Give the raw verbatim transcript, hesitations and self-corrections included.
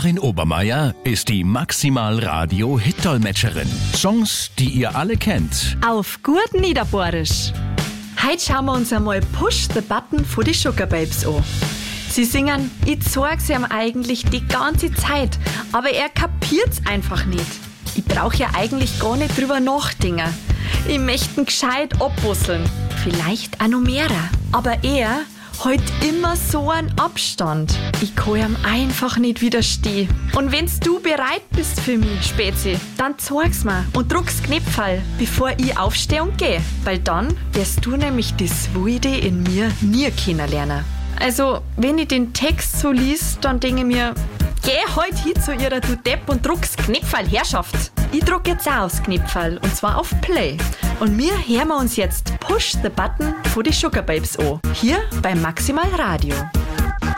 Karin Obermeier ist die Maximal Radio Hit-Dolmetscherin. Songs, die ihr alle kennt. Auf gut Niederbohrisch. Heute schauen wir uns einmal Push the Button von die Sugar Babes an. Sie singen, ich zeig's ihm eigentlich die ganze Zeit, aber er kapiert's einfach nicht. Ich brauch ja eigentlich gar nicht drüber nachdenken. Ich möchte ihn gescheit abbusseln. Vielleicht auch noch mehrer. Aber er halt immer so einen Abstand. Ich kann ihm einfach nicht widerstehen. Und wenn's du bereit bist für mich, Spezi, dann zeig's mir und druck's Knöpferl, bevor ich aufstehe und gehe. Weil dann wirst du nämlich das Wilde in mir nie kennenlernen. Also, wenn ich den Text so lies, dann denke ich mir, geh heute hin zu ihrer du Depp und druck's Knöpferl, Herrschaft. Ich druck jetzt auch aufs Knöpferl und zwar auf Play. Und wir hören wir uns jetzt Push the Button von die Sugar Babes an. Hier bei Maximal Radio.